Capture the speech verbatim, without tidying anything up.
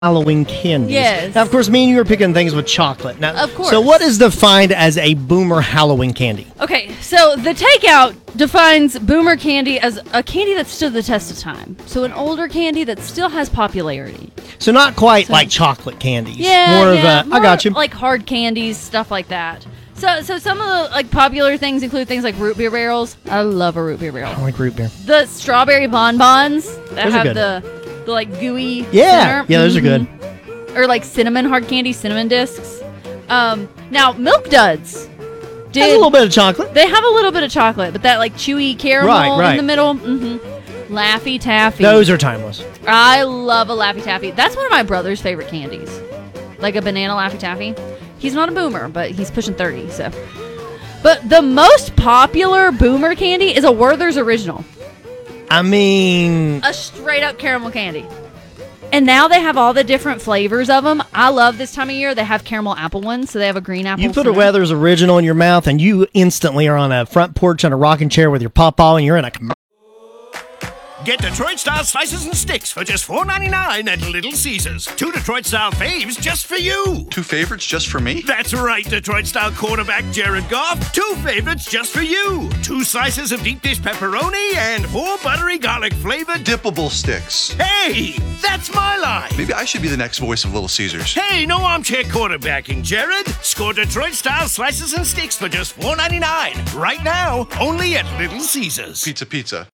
Halloween candies. Yes. Now, of course, me and you are picking things with chocolate. Now, Of course. So what is defined as a boomer Halloween candy? Okay, so the takeout defines boomer candy as a candy that stood the test of time. So an older candy that still has popularity. So not quite So- like chocolate candies. Yeah, More yeah, of a, I got you. Like hard candies, stuff like that. So, so some of the like popular things include things like root beer barrels. I love a root beer barrel. I like root beer. The strawberry bonbons that Those are have good. the, the like gooey. Yeah, center. yeah, those are good. Mhm. Or like cinnamon hard candy, cinnamon discs. Um, now Milk Duds. Has Did a little bit of chocolate. they have a little bit of chocolate, but that like chewy caramel Right, right. in the middle. Mm-hmm. Laffy Taffy. Those are timeless. I love a Laffy Taffy. That's one of my brother's favorite candies. Like a banana Laffy Taffy. He's not a boomer, but he's pushing thirty, so. But the most popular boomer candy is a Werther's Original. I mean, A straight up caramel candy. And now they have all the different flavors of them. I love this time of year. They have caramel apple ones, so they have a green apple. you put a cinnamon. Weathers original in your mouth, and you instantly are on a front porch on a rocking chair with your pawpaw, and you're in a. com- Get Detroit-style slices and sticks for just four ninety-nine at Little Caesars. Two Detroit-style faves just for you. Two favorites just for me? That's right, Detroit-style quarterback Jared Goff. Two favorites just for you. Two slices of deep dish pepperoni and four buttery garlic-flavored. Dippable sticks. Hey, that's my line. Maybe I should be the next voice of Little Caesars. Hey, no armchair quarterbacking, Jared. Score Detroit-style slices and sticks for just four ninety-nine. Right now, only at Little Caesars. Pizza, pizza.